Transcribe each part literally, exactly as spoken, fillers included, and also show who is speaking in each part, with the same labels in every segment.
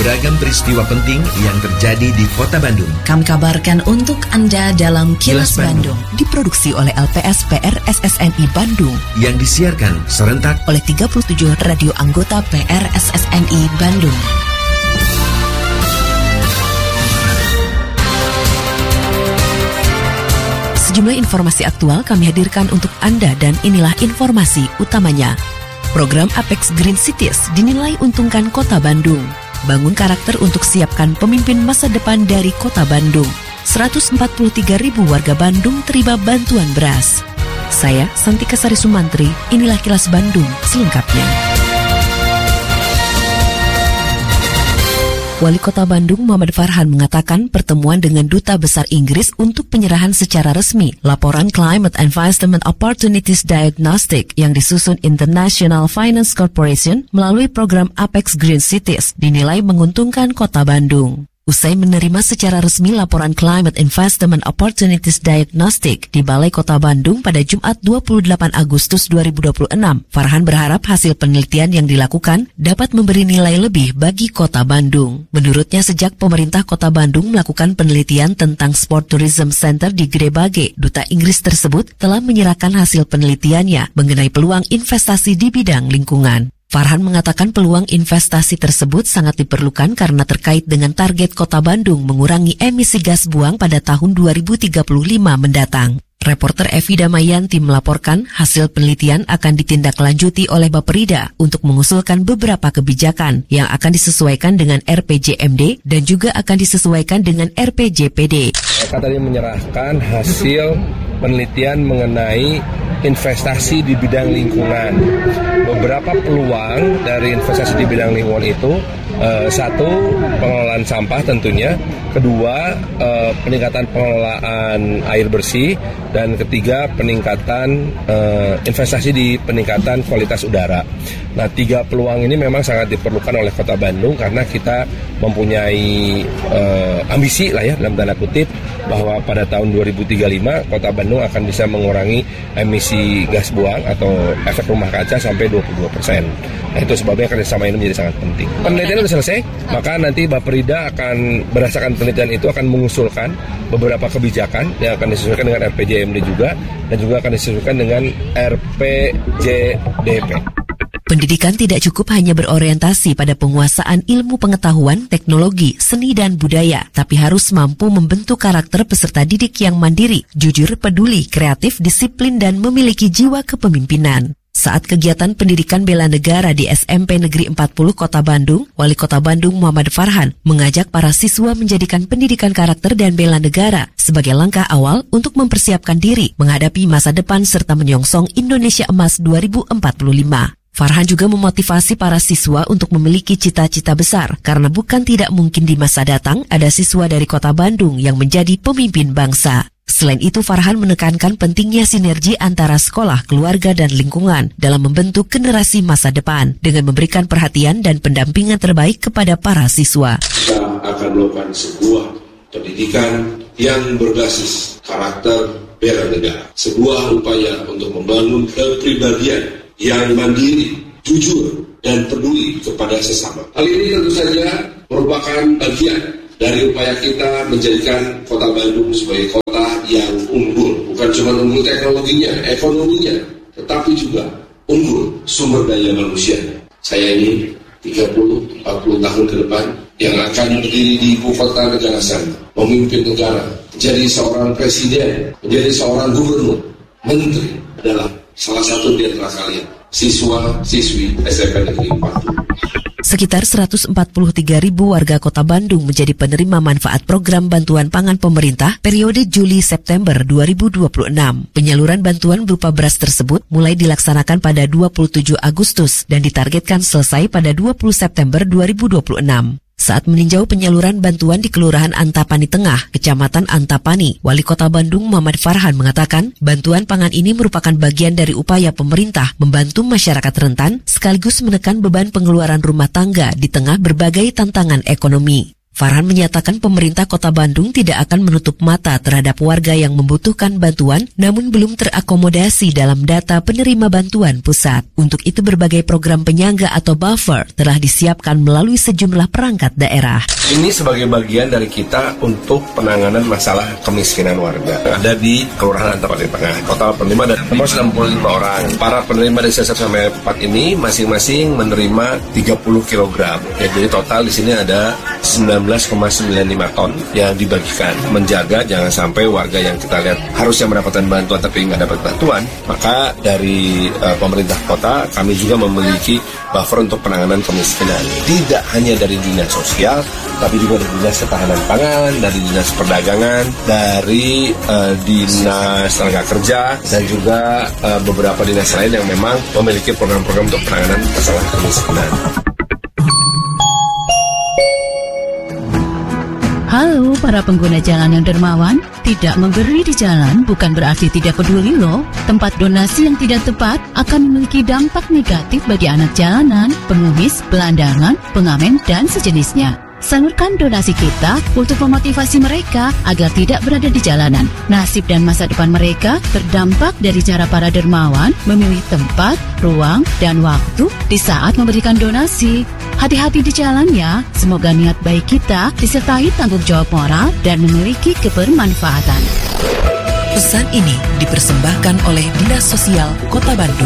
Speaker 1: beragam peristiwa penting yang terjadi di Kota Bandung.
Speaker 2: Kami kabarkan untuk Anda dalam Kilas, Kilas Bandung.
Speaker 3: Bandung. Diproduksi oleh L P S P R S S N I Bandung.
Speaker 1: Yang disiarkan serentak
Speaker 3: oleh tiga puluh tujuh radio anggota P R S S N I Bandung. Sejumlah informasi aktual kami hadirkan untuk Anda dan inilah informasi utamanya. Program Apex Green Cities dinilai untungkan Kota Bandung. Bangun karakter untuk siapkan pemimpin masa depan dari Kota Bandung. seratus empat puluh tiga ribu warga Bandung terima bantuan beras. Saya Santika Sari Sumantri, inilah Kilas Bandung selengkapnya. Wali Kota Bandung Muhammad Farhan mengatakan pertemuan dengan Duta Besar Inggris untuk penyerahan secara resmi laporan Climate Investment Opportunities Diagnostic yang disusun International Finance Corporation melalui program Apex Green Cities dinilai menguntungkan Kota Bandung. Usai menerima secara resmi laporan Climate Investment Opportunities Diagnostic di Balai Kota Bandung pada Jumat dua puluh delapan Agustus dua ribu dua puluh enam, Farhan berharap hasil penelitian yang dilakukan dapat memberi nilai lebih bagi Kota Bandung. Menurutnya sejak pemerintah Kota Bandung melakukan penelitian tentang Sport Tourism Center di Gede Bage, Duta Inggris tersebut telah menyerahkan hasil penelitiannya mengenai peluang investasi di bidang lingkungan. Farhan mengatakan peluang investasi tersebut sangat diperlukan karena terkait dengan target Kota Bandung mengurangi emisi gas buang pada tahun dua ribu tiga puluh lima mendatang. Reporter Evi Damayanti melaporkan hasil penelitian akan ditindaklanjuti oleh Bapperida untuk mengusulkan beberapa kebijakan yang akan disesuaikan dengan R P J M D dan juga akan disesuaikan dengan R P J P D.
Speaker 4: Mereka tadi menyerahkan hasil penelitian mengenai investasi di bidang lingkungan. Beberapa peluang dari investasi di bidang lingkungan itu, eh, satu, pengelolaan sampah tentunya, kedua, eh, peningkatan pengelolaan air bersih, dan ketiga, peningkatan eh, investasi di peningkatan kualitas udara. Nah, tiga peluang ini memang sangat diperlukan oleh Kota Bandung karena kita mempunyai eh, ambisi lah ya, dalam tanda kutip, bahwa pada tahun dua ribu tiga puluh lima Kota Bandung akan bisa mengurangi emisi gas buang atau efek rumah kaca sampai dua puluh dua persen. Nah, itu sebabnya kerjasama ini menjadi sangat penting. Penelitian sudah selesai, maka nanti Bapperida akan berdasarkan penelitian itu akan mengusulkan beberapa kebijakan yang akan disesuaikan dengan R P J M D juga dan juga akan disesuaikan dengan R P J D P.
Speaker 3: Pendidikan tidak cukup hanya berorientasi pada penguasaan ilmu pengetahuan, teknologi, seni dan budaya, tapi harus mampu membentuk karakter peserta didik yang mandiri, jujur, peduli, kreatif, disiplin dan memiliki jiwa kepemimpinan. Saat kegiatan pendidikan bela negara di S M P Negeri empat puluh Kota Bandung, Wali Kota Bandung Muhammad Farhan mengajak para siswa menjadikan pendidikan karakter dan bela negara sebagai langkah awal untuk mempersiapkan diri menghadapi masa depan serta menyongsong Indonesia Emas dua ribu empat puluh lima. Farhan juga memotivasi para siswa untuk memiliki cita-cita besar karena bukan tidak mungkin di masa datang ada siswa dari Kota Bandung yang menjadi pemimpin bangsa. Selain itu, Farhan menekankan pentingnya sinergi antara sekolah, keluarga, dan lingkungan dalam membentuk generasi masa depan dengan memberikan perhatian dan pendampingan terbaik kepada para siswa.
Speaker 5: Kita akan melakukan sebuah pendidikan yang berbasis karakter bela negara. Sebuah upaya untuk membangun kepribadian yang mandiri, jujur, dan peduli kepada sesama. Hal ini tentu saja merupakan bagian dari upaya kita menjadikan Kota Bandung sebagai kota yang unggul. Bukan cuma unggul teknologinya, ekonominya, tetapi juga unggul sumber daya manusianya. Saya ini tiga puluh sampai empat puluh tahun ke depan yang akan berdiri di ibu kota negara sana, memimpin negara, menjadi seorang presiden, menjadi seorang gubernur, menteri, adalah salah satu di antara kalian, siswa-siswi S M P Negeri empat puluh.
Speaker 3: Sekitar seratus empat puluh tiga ribu warga Kota Bandung menjadi penerima manfaat program bantuan pangan pemerintah periode Juli-September dua ribu dua puluh enam. Penyaluran bantuan berupa beras tersebut mulai dilaksanakan pada dua puluh tujuh Agustus dan ditargetkan selesai pada dua puluh September dua ribu dua puluh enam. Saat meninjau penyaluran bantuan di Kelurahan Antapani Tengah, Kecamatan Antapani, Wali Kota Bandung Muhammad Farhan mengatakan bantuan pangan ini merupakan bagian dari upaya pemerintah membantu masyarakat rentan sekaligus menekan beban pengeluaran rumah tangga di tengah berbagai tantangan ekonomi. Farhan menyatakan pemerintah Kota Bandung tidak akan menutup mata terhadap warga yang membutuhkan bantuan namun belum terakomodasi dalam data penerima bantuan pusat. Untuk itu berbagai program penyangga atau buffer telah disiapkan melalui sejumlah perangkat daerah.
Speaker 4: Ini sebagai bagian dari kita untuk penanganan masalah kemiskinan warga. Ada di Kelurahan Antapani Tengah. Total penerima ada enam puluh lima orang. Para penerima dari satu sampai empat ini masing-masing menerima tiga puluh kilogram. Ya, jadi total di sini ada sembilan belas koma sembilan lima ton yang dibagikan. Menjaga jangan sampai warga yang kita lihat harusnya mendapatkan bantuan tapi nggak dapat bantuan. Maka dari uh, pemerintah kota kami juga memiliki buffer untuk penanganan kemiskinan. Tidak hanya dari dinas sosial, tapi juga dari dinas ketahanan pangan, dari dinas perdagangan, dari uh, dinas tenaga kerja, dan juga uh, beberapa dinas lain yang memang memiliki program-program untuk penanganan masalah kemiskinan.
Speaker 6: Halo para pengguna jalan yang dermawan, tidak memberi di jalan bukan berarti tidak peduli loh. Tempat donasi yang tidak tepat akan memiliki dampak negatif bagi anak jalanan, pengemis, gelandangan, pengamen, dan sejenisnya. Salurkan donasi kita untuk memotivasi mereka agar tidak berada di jalanan. Nasib dan masa depan mereka terdampak dari cara para dermawan memilih tempat, ruang, dan waktu di saat memberikan donasi. Hati-hati di jalan ya, semoga niat baik kita disertai tanggung jawab moral dan memiliki kebermanfaatan.
Speaker 3: Pesan ini dipersembahkan oleh Dinas Sosial Kota Bandung.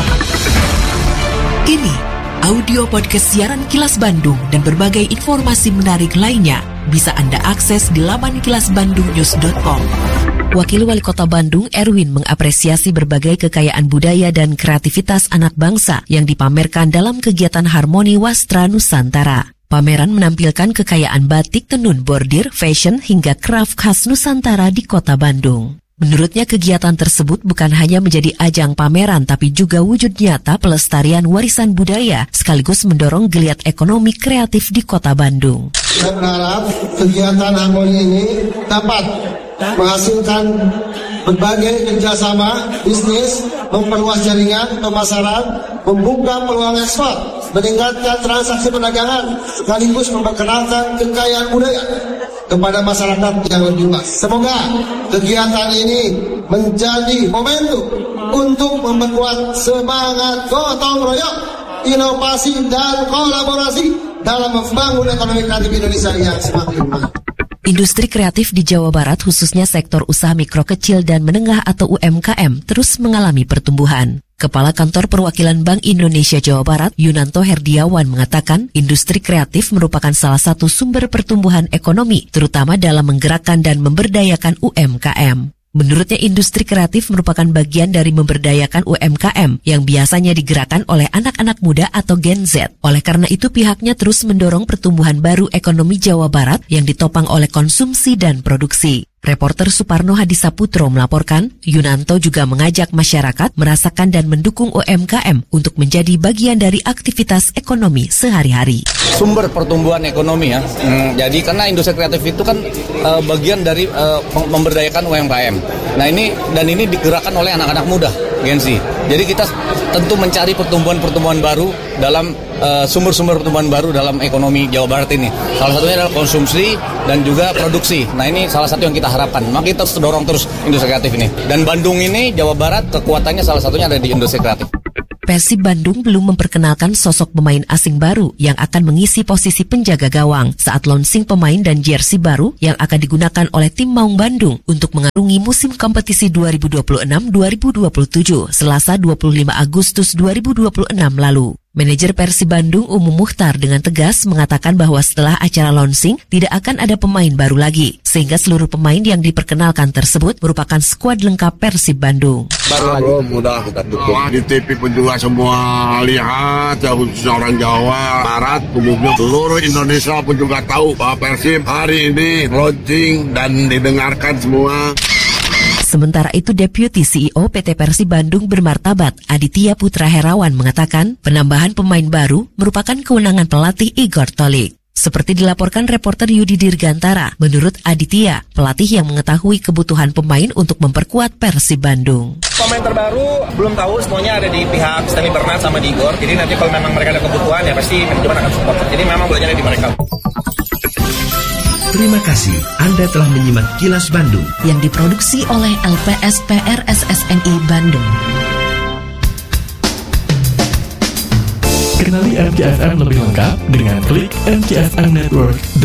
Speaker 3: Ini audio podcast siaran Kilas Bandung dan berbagai informasi menarik lainnya bisa Anda akses di laman kilas bandung news dot com. Wakil Wali Kota Bandung Erwin mengapresiasi berbagai kekayaan budaya dan kreativitas anak bangsa yang dipamerkan dalam kegiatan Harmoni Wastra Nusantara. Pameran menampilkan kekayaan batik, tenun, bordir, fashion hingga craft khas Nusantara di Kota Bandung. Menurutnya kegiatan tersebut bukan hanya menjadi ajang pameran tapi juga wujud nyata pelestarian warisan budaya sekaligus mendorong geliat ekonomi kreatif di Kota Bandung.
Speaker 7: Saya berharap kegiatan Harmoni ini dapat menghasilkan berbagai kerjasama bisnis, memperluas jaringan pemasaran, membuka peluang ekspor, meningkatkan transaksi perdagangan, sekaligus memperkenalkan kekayaan budaya kepada masyarakat yang lebih luas. Semoga kegiatan ini menjadi momentum untuk memperkuat semangat gotong royong, inovasi dan kolaborasi dalam membangun ekonomi kreatif Indonesia yang semakin maju.
Speaker 3: Industri kreatif di Jawa Barat khususnya sektor usaha mikro kecil dan menengah atau U M K M terus mengalami pertumbuhan. Kepala Kantor Perwakilan Bank Indonesia Jawa Barat, Yunanto Herdiawan mengatakan industri kreatif merupakan salah satu sumber pertumbuhan ekonomi, terutama dalam menggerakkan dan memberdayakan U M K M. Menurutnya industri kreatif merupakan bagian dari memberdayakan U M K M yang biasanya digerakkan oleh anak-anak muda atau Gen Z. Oleh karena itu pihaknya terus mendorong pertumbuhan baru ekonomi Jawa Barat yang ditopang oleh konsumsi dan produksi. Reporter Suparno Hadisaputro melaporkan, Yunanto juga mengajak masyarakat merasakan dan mendukung U M K M untuk menjadi bagian dari aktivitas ekonomi sehari-hari.
Speaker 8: Sumber pertumbuhan ekonomi ya, hmm, jadi karena industri kreatif itu kan uh, bagian dari uh, memberdayakan U M K M. Nah ini dan ini digerakkan oleh anak-anak muda, Gen Z. Jadi kita tentu mencari pertumbuhan-pertumbuhan baru dalam uh, sumber-sumber pertumbuhan baru dalam ekonomi Jawa Barat ini. Salah satunya adalah konsumsi dan juga produksi. Nah ini salah satu yang kita harapkan. Maka kita terus dorong terus industri kreatif ini. Dan Bandung ini, Jawa Barat, kekuatannya salah satunya ada di industri kreatif.
Speaker 3: Persib Bandung belum memperkenalkan sosok pemain asing baru yang akan mengisi posisi penjaga gawang saat launching pemain dan jersey baru yang akan digunakan oleh tim Maung Bandung untuk mengarungi musim kompetisi dua ribu dua puluh enam dua ribu dua puluh tujuh Selasa dua puluh lima Agustus dua ribu dua puluh enam lalu. Manajer Persib Bandung Umum Mukhtar dengan tegas mengatakan bahwa setelah acara launching tidak akan ada pemain baru lagi, sehingga seluruh pemain yang diperkenalkan tersebut merupakan skuad lengkap Persib Bandung.
Speaker 9: Baru mudah kita dukung. Di T V pun juga semua lihat, khususnya orang Jawa Barat, umumnya seluruh Indonesia pun juga tahu bahwa Persib hari ini launching dan didengarkan semua.
Speaker 3: Sementara itu, Deputi C E O P T Persib Bandung bermartabat Aditya Putra Herawan mengatakan penambahan pemain baru merupakan kewenangan pelatih Igor Tolik. Seperti dilaporkan reporter Yudi Dirgantara, menurut Aditya, pelatih yang mengetahui kebutuhan pemain untuk memperkuat Persib Bandung.
Speaker 10: Pemain terbaru belum tahu, semuanya ada di pihak Stanley Bernard sama di Igor. Jadi nanti kalau memang mereka ada kebutuhan ya pasti manajemen akan support. Jadi memang belajarnya di mereka.
Speaker 1: Terima kasih Anda telah menyimak Kilas Bandung
Speaker 2: yang diproduksi oleh L P S P R S S N I Bandung.
Speaker 11: Kenali M T F M lebih lengkap dengan klik m t f m network